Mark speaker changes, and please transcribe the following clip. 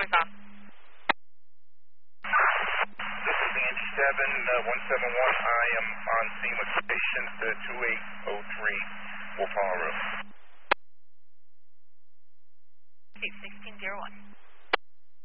Speaker 1: 45.
Speaker 2: This is Angie 7, 171. I am on scene with patient 2803 Wolf Hall Road.
Speaker 1: 1601.